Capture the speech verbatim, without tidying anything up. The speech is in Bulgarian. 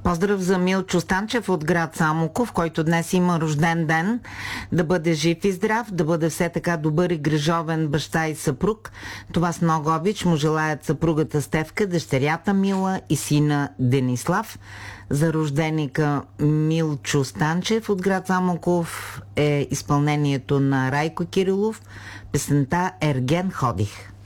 Поздрав за Милчо Станчев от град Самоков, който днес има рожден ден. Да бъде жив и здрав, да бъде все така добър и грижовен баща и съпруг. Това с много обич му желаят съпругата Стефка, дъщерята Мила и сина Денислав. За рожденика Милчо Станчев от град Самоков е изпълнението на Райко Кирилов. Песента "Ерген ходих".